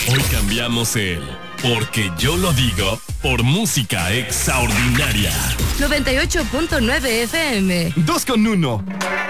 Hoy cambiamos el porque yo lo digo por música extraordinaria. 98.9 FM. 2 con 1.